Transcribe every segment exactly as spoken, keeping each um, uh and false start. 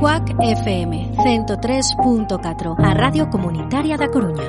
Cuac F M ciento tres punto catro, a Radio Comunitaria da Coruña.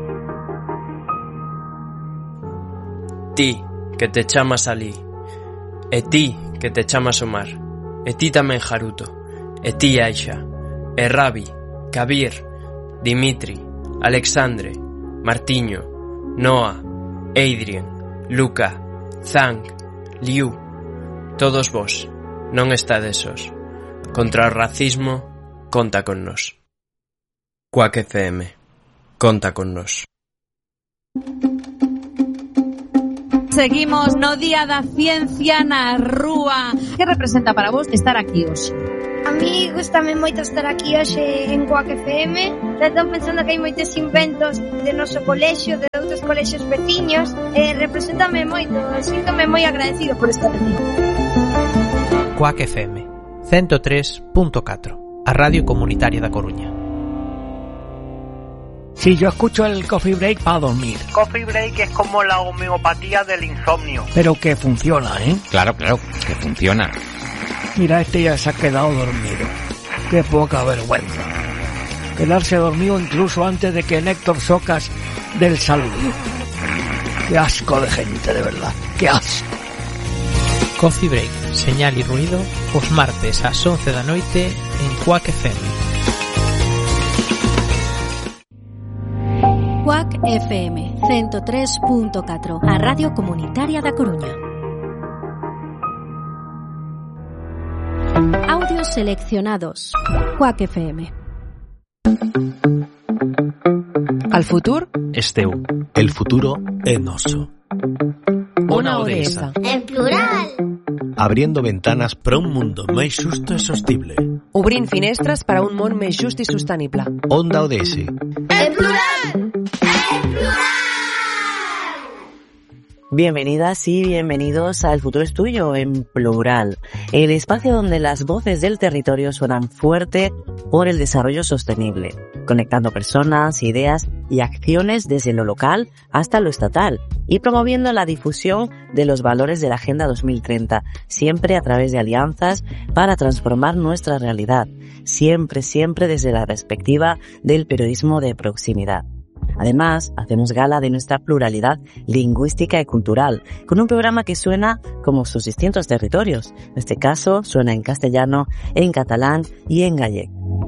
Ti, que te chamas Alí, e ti, que te chamas Omar, e ti tamén Jaruto, e ti Aisha, e Rabi, Kabir, Dimitri, Alexandre, Martiño, Noah, Adrien, Luca, Zhang, Liu, todos vos, non estades sós. Contra o racismo, conta con nós. Cuac F M, conta con nós. Seguimos no Día da Ciencia na Rúa. Que representa para vos estar aquí hoxe? A mí gustame moito estar aquí hoxe en Cuac F M. Estou pensando que hai moitos inventos de noso colexio, de outros colexios veciños. E representame moito, síntome moi agradecido por estar aquí. Cuac F M ciento tres punto catro, a Radio Comunitaria da Coruña. Sí, yo escucho el Coffee Break para dormir. Coffee Break es como la homeopatía del insomnio. Pero que funciona, ¿eh? Claro, claro, que funciona. Mira, este ya se ha quedado dormido. Qué poca vergüenza. Quedarse dormido incluso antes de que Néctor Socas dé el saludo. Qué asco de gente, de verdad. Qué asco. Coffee Break, señal y ruido, os martes ás once da noite en Cuac F M. Cuac F M ciento tres punto catro, a Radio Comunitaria da Coruña. Audios seleccionados. Cuac F M. El futur és teu. El futuro é noso. Ona O D S. En plural. Abriendo ventanas para un mundo máis xusto e sostible. Obrint finestres para un món més just i sostenible. Onda O D S. En plural. En plural. Bienvenidas y bienvenidos a El Futuro es Tuyo, en plural, el espacio donde las voces del territorio suenan fuerte por el desarrollo sostenible, conectando personas, ideas y acciones desde lo local hasta lo estatal y promoviendo la difusión de los valores de la Agenda dos mil treinta, siempre a través de alianzas para transformar nuestra realidad, siempre, siempre desde la perspectiva del periodismo de proximidad. Además, hacemos gala de nuestra pluralidad lingüística y cultural, con un programa que suena como sus distintos territorios. En este caso, suena en castellano, en catalán y en gallego.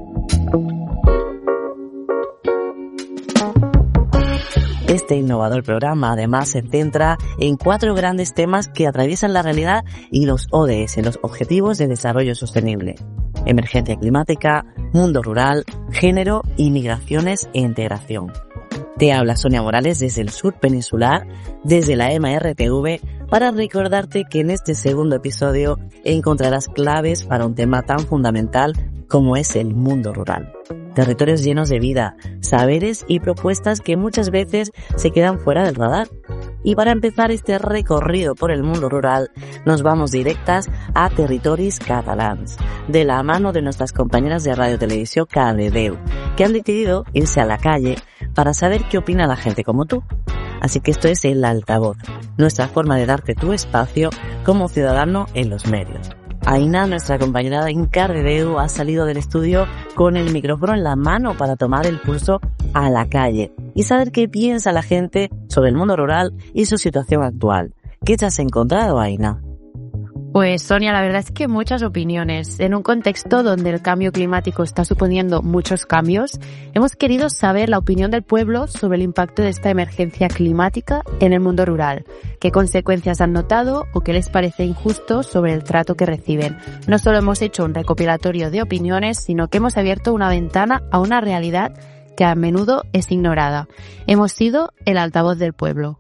Este innovador programa además se centra en cuatro grandes temas que atraviesan la realidad y los O D S, los Objetivos de Desarrollo Sostenible: emergencia climática, mundo rural, género y migraciones e integración. Te habla Sonia Morales desde el sur peninsular, desde la M R T V, para recordarte que en este segundo episodio encontrarás claves para un tema tan fundamental como es el mundo rural. Territorios llenos de vida, saberes y propuestas que muchas veces se quedan fuera del radar. Y para empezar este recorrido por el mundo rural, nos vamos directas a Territoris Catalans, de la mano de nuestras compañeras de Radio Televisión Cardedeu, que han decidido irse a la calle para saber qué opina la gente como tú. Así que esto es El Altavoz, nuestra forma de darte tu espacio como ciudadano en los medios. Aina, nuestra compañera en Cardedeu, ha salido del estudio con el micrófono en la mano para tomar el pulso a la calle y saber qué piensa la gente sobre el mundo rural y su situación actual. ¿Qué te has encontrado, Aina? Pues Sonia, la verdad es que muchas opiniones. En un contexto donde el cambio climático está suponiendo muchos cambios, hemos querido saber la opinión del pueblo sobre el impacto de esta emergencia climática en el mundo rural. ¿Qué consecuencias han notado o qué les parece injusto sobre el trato que reciben? No solo hemos hecho un recopilatorio de opiniones, sino que hemos abierto una ventana a una realidad que a menudo es ignorada. Hemos sido el altavoz del pueblo.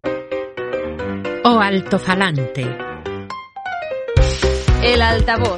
O altofalante. El altavoz.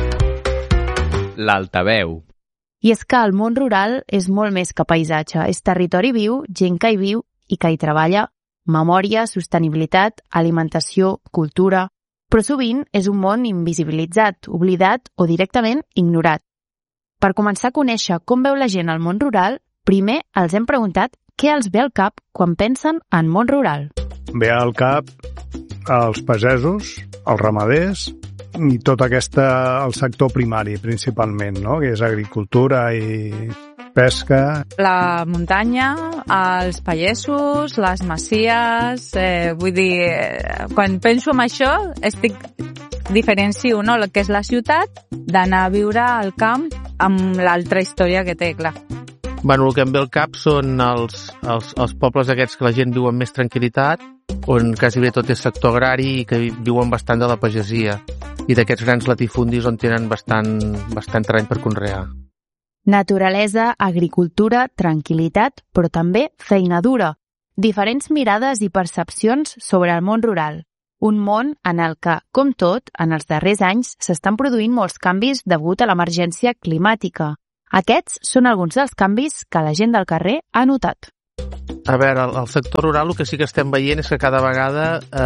L'altaveu. I és que el món rural és molt més que paisatge. És territori viu, gent que hi viu i que hi treballa, memòria, sostenibilitat, alimentació, cultura... Però sovint és un món invisibilitzat, oblidat o directament ignorat. Per començar a conèixer com veu la gent al món rural, primer els hem preguntat què els ve al cap quan pensen en món rural. Ve al cap els pagesos, els ramaders, i tot aquesta, el sector primari principalment, no? Que és agricultura i pesca. La muntanya, els pagesos, les masies, eh, vull dir, eh, quan penso en això, estic diferencio, no?, el que és la ciutat d'anar a viure al camp amb l'altra història que té, clar. Bueno, el que em ve al cap són els, els, els pobles aquests que la gent viu amb més tranquil·litat, on quasi bé tot és sector agrari i que viuen bastant de la pagesia, i d'aquests grans latifundis on tenen bastant, bastant terreny per conrear. Naturalesa, agricultura, tranquil·litat, però també feina dura. Diferents mirades i percepcions sobre el món rural. Un món en el que, com tot, en els darrers anys s'estan produint molts canvis degut a l'emergència climàtica. Aquests són alguns dels canvis que la gent del carrer ha notat. A veure, al sector rural el que sí que estem veient és que cada vegada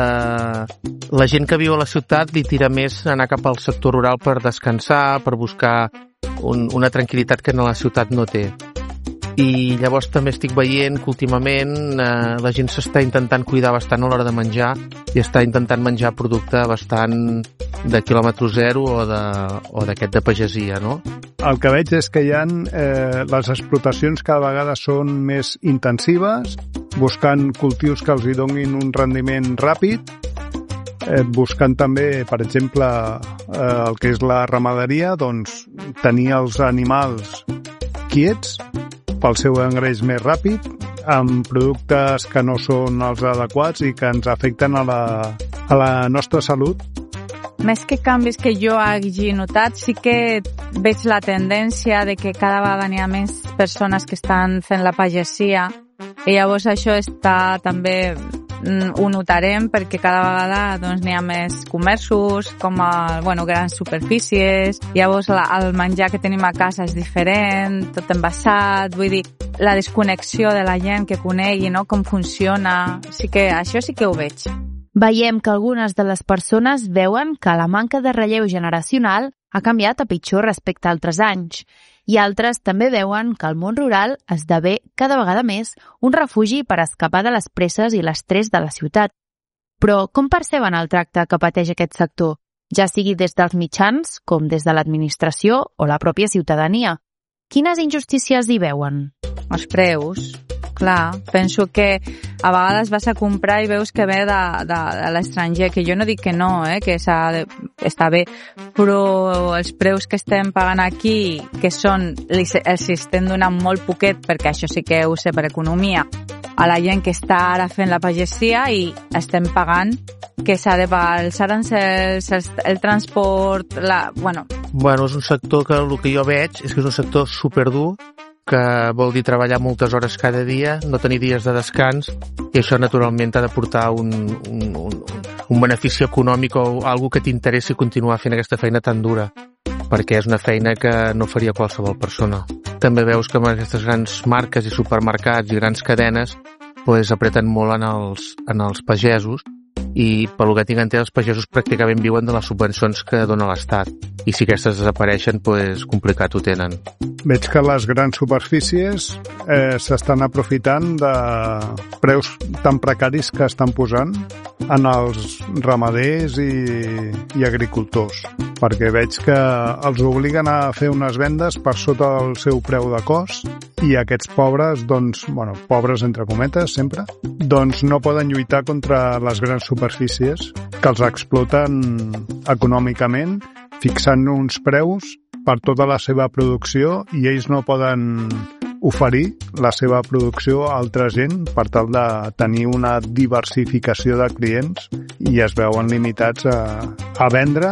eh, la gent que viu a la ciutat li tira més anar cap al sector rural per descansar, per buscar un, una tranquil·litat que a la ciutat no té. I llavors també estic veient que últimament eh, la gent s'està intentant cuidar bastant a l'hora de menjar i està intentant menjar producte bastant de quilòmetre zero o d'aquest de, de pagesia, no? El que veig és que hi ha eh, les explotacions cada vegada són més intensives, buscant cultius que els hi donin un rendiment ràpid, eh, buscant també, per exemple, eh, el que és la ramaderia, doncs tenir els animals quiets pel seu engreix més ràpid, amb productes que no són els adequats i que ens afecten a la, a la nostra salut. Més que canvis que jo hagi notat, sí que veig la tendència de que cada vegada n'hi ha més persones que estan fent la pagesia i llavors això està també, ho notarem perquè cada vegada doncs, n'hi ha més comerços, com a, bueno, grans superfícies, llavors la, el menjar que tenim a casa és diferent, tot envasat, vull dir, la desconnexió de la gent que conegui, no?, com funciona, sí que, això sí que ho veig. Veiem que algunes de les persones veuen que la manca de relleu generacional ha canviat a pitjor respecte a altres anys i altres també veuen que el món rural esdevé cada vegada més un refugi per escapar de les presses i l'estrès de la ciutat. Però com perceben el tracte que pateix aquest sector, ja sigui des dels mitjans com des de l'administració o la pròpia ciutadania? Quines injustícies hi veuen? Els preus. Clar, penso que a vegades vas a comprar i veus que ve de, de, de l'estranger, que jo no dic que no, eh, que s'ha de, està bé, però els preus que estem pagant aquí, que són, els estem donant molt poquet, perquè això sí que ho sé per economia, a la gent que està ara fent la pagesia i estem pagant que s'ha de pagar els arancels, el, el transport, la, bueno... Bueno, és un sector que el que jo veig és que és un sector superdur, que vol dir treballar moltes hores cada dia, no tenir dies de descans, i això naturalment t'ha de portar un, un, un, un benefici econòmic o algo que t'interessi continuar fent aquesta feina tan dura, perquè és una feina que no faria qualsevol persona. També veus que amb aquestes grans marques i supermercats i grans cadenes pues, apreten molt en els, en els pagesos, i pel que tinc entès els pagesos pràcticament viuen de les subvencions que dona l'Estat i si aquestes desapareixen, pues, complicat ho tenen. Veig que les grans superfícies eh, s'estan aprofitant de preus tan precaris que estan posant en els ramaders i, i agricultors, perquè veig que els obliguen a fer unes vendes per sota del seu preu de cost i aquests pobres, doncs, bueno, pobres entre cometes sempre, doncs no poden lluitar contra les grans superfícies que els exploten econòmicament, fixant uns preus per tota la seva producció i ells no poden oferir la seva producció a altra gent per tal de tenir una diversificació de clients i es veuen limitats a, a vendre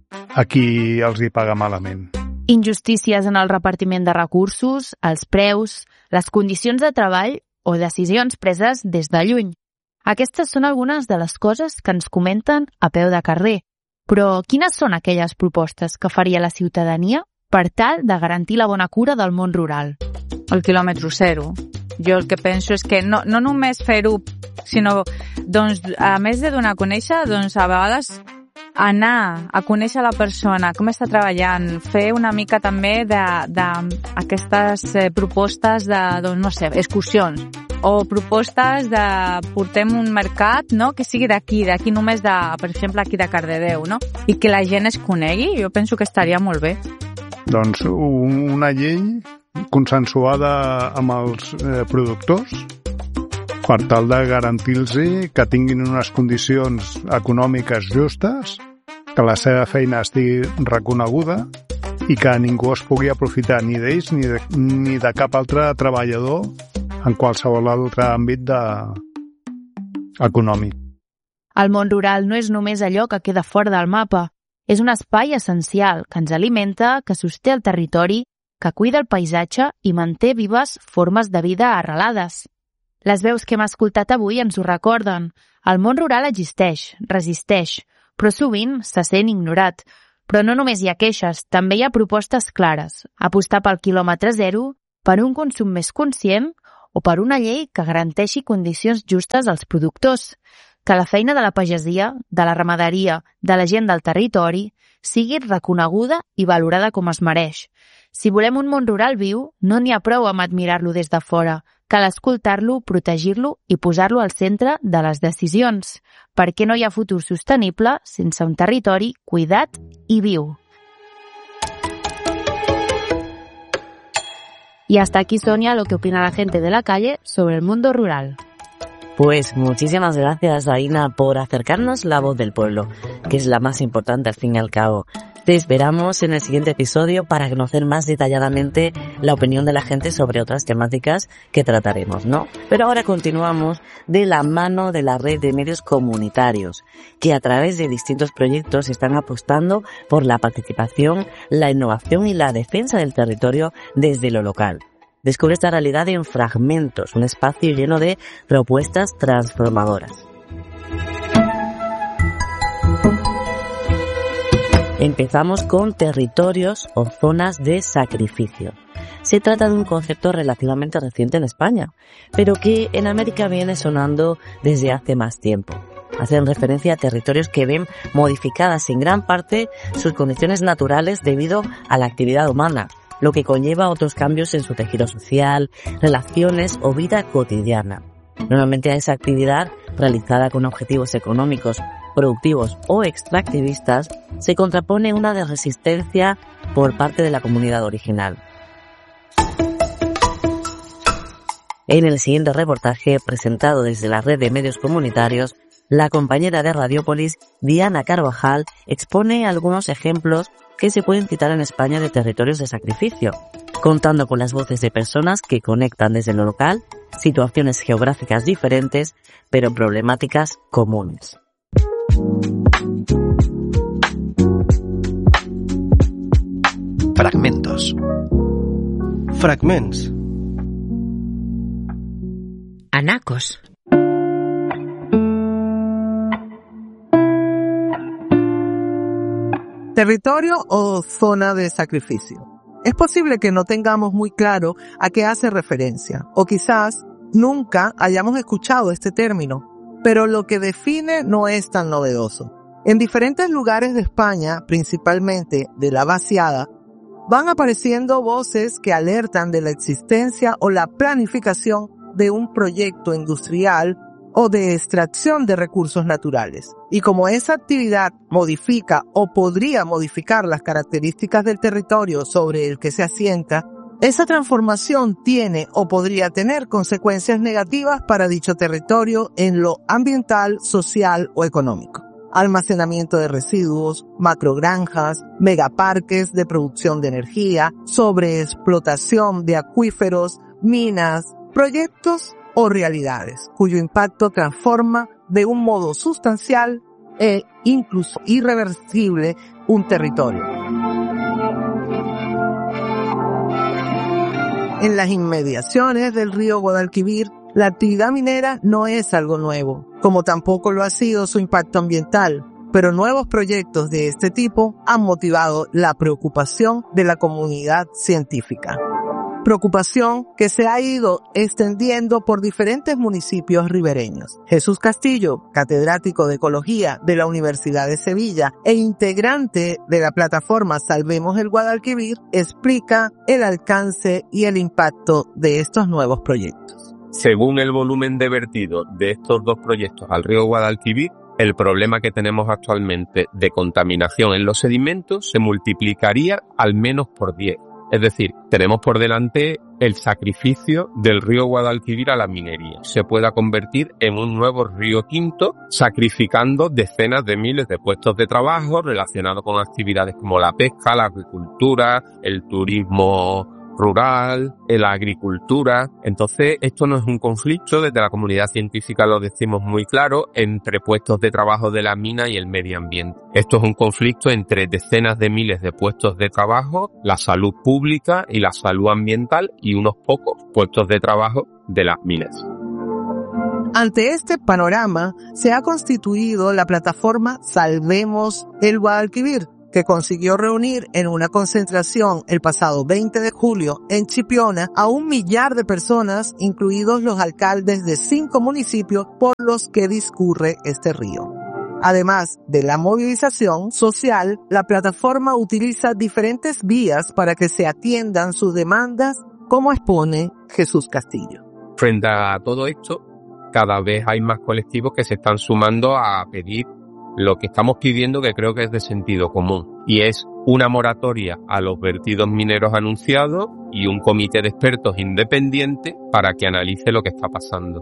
a qui els hi paga malament. Injustícies en el repartiment de recursos, els preus, les condicions de treball o decisions preses des de lluny. Aquestes són algunes de les coses que ens comenten a peu de carrer. Però quines són aquelles propostes que faria la ciutadania per tal de garantir la bona cura del món rural? El quilòmetre zero. Jo el que penso és que no, no només fer-ho, sinó, doncs, a més de donar a conèixer, doncs, a vegades anar a conèixer la persona, com està treballant, fer una mica també d'aquestes eh, propostes de, doncs, no sé, excursions. o propostes de portem un mercat, no?, que sigui d'aquí, d'aquí només de, per exemple, aquí de Cardedeu, no?, i que la gent es conegui. Jo penso que estaria molt bé. Doncs una llei consensuada amb els eh, productors per tal de garantir-los que tinguin unes condicions econòmiques justes, que la seva feina estigui reconeguda i que ningú es pugui aprofitar ni d'ells ni de, ni de cap altre treballador en qualsevol altre àmbit de... econòmic. El món rural no és només allò que queda fora del mapa. És un espai essencial que ens alimenta, que sosté el territori, que cuida el paisatge i manté vives formes de vida arrelades. Les veus que hem escoltat avui ens ho recorden. El món rural existeix, resisteix, però sovint se sent ignorat. Però no només hi ha queixes, també hi ha propostes clares. Apostar pel quilòmetre zero, per un consum més conscient o per una llei que garanteixi condicions justes als productors. Que la feina de la pagesia, de la ramaderia, de la gent del territori, sigui reconeguda i valorada com es mereix. Si volem un món rural viu, no n'hi ha prou amb admirar-lo des de fora. Cal escoltar-lo, protegir-lo i posar-lo al centre de les decisions, perquè no hi ha futur sostenible sense un territori cuidat i viu. Y hasta aquí, Sonia, lo que opina la gente de la calle sobre el mundo rural. Pues muchísimas gracias, Aina, por acercarnos la voz del pueblo, que es la más importante al fin y al cabo. Te esperamos en el siguiente episodio para conocer más detalladamente la opinión de la gente sobre otras temáticas que trataremos, ¿no? Pero ahora continuamos de la mano de la red de medios comunitarios, que a través de distintos proyectos están apostando por la participación, la innovación y la defensa del territorio desde lo local. Descubre esta realidad en Fragmentos, un espacio lleno de propuestas transformadoras. Empezamos con territorios o zonas de sacrificio. Se trata de un concepto relativamente reciente en España, pero que en América viene sonando desde hace más tiempo. Hacen referencia a territorios que ven modificadas en gran parte sus condiciones naturales debido a la actividad humana, lo que conlleva otros cambios en su tejido social, relaciones o vida cotidiana. Normalmente a esa actividad, realizada con objetivos económicos, productivos o extractivistas, se contrapone una de resistencia por parte de la comunidad original. En el siguiente reportaje, presentado desde la red de medios comunitarios, la compañera de Radiópolis, Diana Carvajal, expone algunos ejemplos que se pueden citar en España de territorios de sacrificio, contando con las voces de personas que conectan desde lo local, situaciones geográficas diferentes, pero problemáticas comunes. Fragmentos. Fragments. Anacos. Territorio o zona de sacrificio. Es posible que no tengamos muy claro a qué hace referencia, o quizás nunca hayamos escuchado este término, pero lo que define no es tan novedoso. En diferentes lugares de España, principalmente de la vaciada, van apareciendo voces que alertan de la existencia o la planificación de un proyecto industrial o de extracción de recursos naturales. Y como esa actividad modifica o podría modificar las características del territorio sobre el que se asienta, esa transformación tiene o podría tener consecuencias negativas para dicho territorio en lo ambiental, social o económico. Almacenamiento de residuos, macrogranjas, megaparques de producción de energía, sobreexplotación de acuíferos, minas, proyectos o realidades, cuyo impacto transforma de un modo sustancial e incluso irreversible un territorio. En las inmediaciones del río Guadalquivir, la actividad minera no es algo nuevo, como tampoco lo ha sido su impacto ambiental, pero nuevos proyectos de este tipo han motivado la preocupación de la comunidad científica. Preocupación que se ha ido extendiendo por diferentes municipios ribereños. Jesús Castillo, catedrático de Ecología de la Universidad de Sevilla e integrante de la plataforma Salvemos el Guadalquivir, explica el alcance y el impacto de estos nuevos proyectos. según el volumen de vertido de estos dos proyectos al río Guadalquivir, el problema que tenemos actualmente de contaminación en los sedimentos se multiplicaría al menos por diez. Es decir, tenemos por delante el sacrificio del río Guadalquivir a la minería. Se pueda convertir en un nuevo río Tinto, sacrificando decenas de miles de puestos de trabajo relacionados con actividades como la pesca, la agricultura, el turismo rural, la agricultura. Entonces, esto no es un conflicto, desde la comunidad científica lo decimos muy claro, entre puestos de trabajo de la mina y el medio ambiente. Esto es un conflicto entre decenas de miles de puestos de trabajo, la salud pública y la salud ambiental y unos pocos puestos de trabajo de las minas. Ante este panorama, se ha constituido la plataforma Salvemos el Guadalquivir, que consiguió reunir en una concentración el pasado veinte de julio en Chipiona a un millar de personas, incluidos los alcaldes de cinco municipios por los que discurre este río. Además de la movilización social, la plataforma utiliza diferentes vías para que se atiendan sus demandas, como expone Jesús Castillo. Frente a todo esto, cada vez hay más colectivos que se están sumando a pedir lo que estamos pidiendo, que creo que es de sentido común, y es una moratoria a los vertidos mineros anunciados y un comité de expertos independiente para que analice lo que está pasando.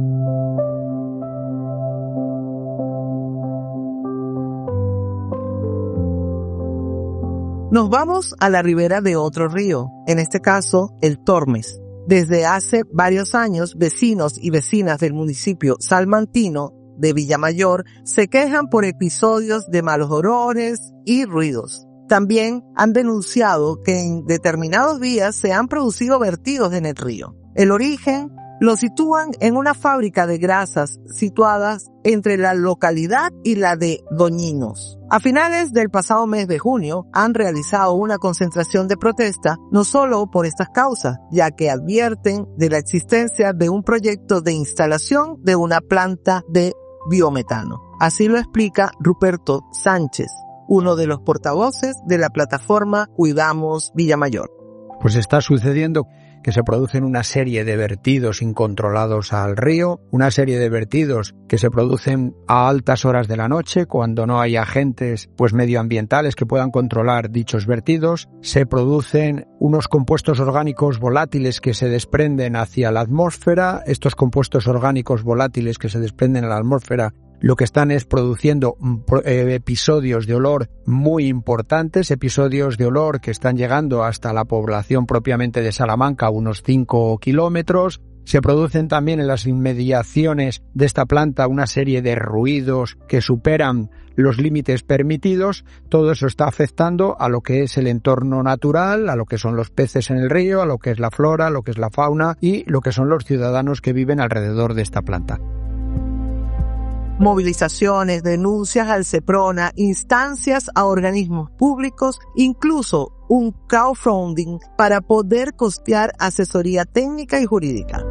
Nos vamos a la ribera de otro río, en este caso el Tormes. Desde hace varios años, vecinos y vecinas del municipio salmantino de Villamayor se quejan por episodios de malos olores y ruidos. También han denunciado que en determinados días se han producido vertidos en el río. El origen lo sitúan en una fábrica de grasas situadas entre la localidad y la de Doñinos. A finales del pasado mes de junio han realizado una concentración de protesta no solo por estas causas, ya que advierten de la existencia de un proyecto de instalación de una planta de biometano. Así lo explica Ruperto Sánchez, uno de los portavoces de la plataforma Cuidamos Villamayor. Pues está sucediendo que se producen una serie de vertidos incontrolados al río, una serie de vertidos que se producen a altas horas de la noche, cuando no hay agentes pues medioambientales que puedan controlar dichos vertidos. Se producen unos compuestos orgánicos volátiles que se desprenden hacia la atmósfera. Estos compuestos orgánicos volátiles que se desprenden a la atmósfera lo que están es produciendo eh, episodios de olor muy importantes, episodios de olor que están llegando hasta la población propiamente de Salamanca, unos cinco kilómetros. Se producen también en las inmediaciones de esta planta una serie de ruidos que superan los límites permitidos. Todo eso está afectando a lo que es el entorno natural, a lo que son los peces en el río, a lo que es la flora, a lo que es la fauna y lo que son los ciudadanos que viven alrededor de esta planta. Movilizaciones, denuncias al CEPRONA, instancias a organismos públicos, incluso un crowdfunding para poder costear asesoría técnica y jurídica.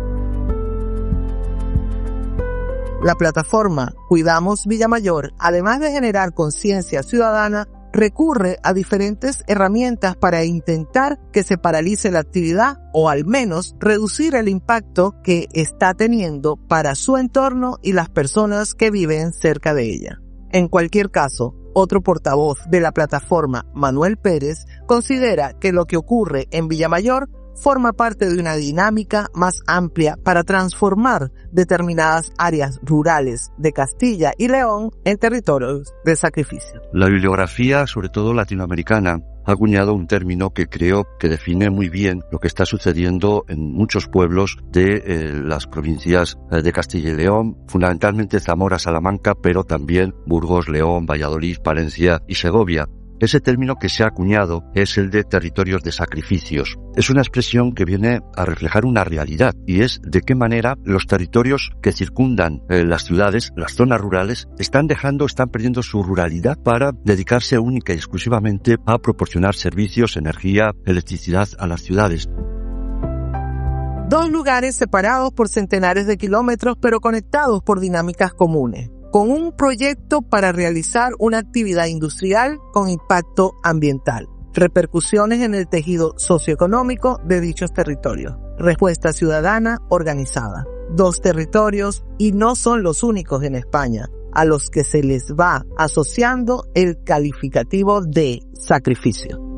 La plataforma Cuidamos Villamayor, además de generar conciencia ciudadana, recurre a diferentes herramientas para intentar que se paralice la actividad o al menos reducir el impacto que está teniendo para su entorno y las personas que viven cerca de ella. En cualquier caso, otro portavoz de la plataforma, Manuel Pérez, considera que lo que ocurre en Villamayor forma parte de una dinámica más amplia para transformar determinadas áreas rurales de Castilla y León en territorios de sacrificio. La bibliografía, sobre todo latinoamericana, ha acuñado un término que creo que define muy bien lo que está sucediendo en muchos pueblos de eh, las provincias eh, de Castilla y León, fundamentalmente Zamora, Salamanca, pero también Burgos, León, Valladolid, Palencia y Segovia. Ese término que se ha acuñado es el de territorios de sacrificios. Es una expresión que viene a reflejar una realidad y es de qué manera los territorios que circundan eh, las ciudades, las zonas rurales, están dejando, están perdiendo su ruralidad para dedicarse única y exclusivamente a proporcionar servicios, energía, electricidad a las ciudades. Dos lugares separados por centenares de kilómetros pero conectados por dinámicas comunes, con un proyecto para realizar una actividad industrial con impacto ambiental. repercusiones en el tejido socioeconómico de dichos territorios. Respuesta ciudadana organizada. Dos territorios, y no son los únicos en España, a los que se les va asociando el calificativo de sacrificio.